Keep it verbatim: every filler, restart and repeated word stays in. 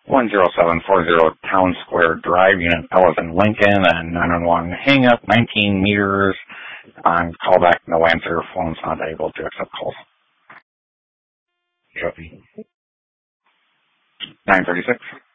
one zero seven four zero Town Square Drive, Unit eleven, Lincoln, and nine one one hang up, nineteen meters on callback, no answer, phone's not able to accept calls. Copy. nine thirty-six.